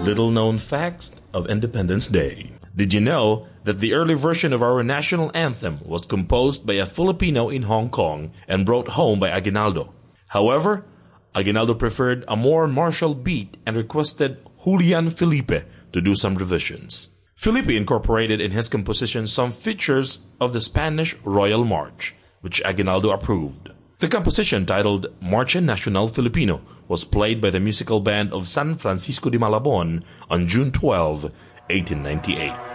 Little known facts of Independence Day. Did you know that the early version of our national anthem was composed by a Filipino in Hong Kong and brought home by Aguinaldo? However, Aguinaldo preferred a more martial beat and requested Julian Felipe to do some revisions. Felipe incorporated in his composition some features of the Spanish Royal March, which Aguinaldo approved. The composition, titled Marcha Nacional Filipino, was played by the musical band of San Francisco de Malabon on June 12, 1898.